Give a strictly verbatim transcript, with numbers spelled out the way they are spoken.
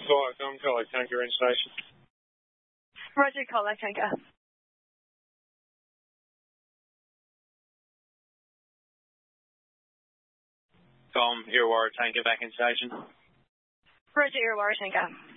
Five, Dom, Colac Tanker in station. Roger, Colac Tanker. Tom, Illawarra Tanker back in station. Roger, Illawarra Tanker.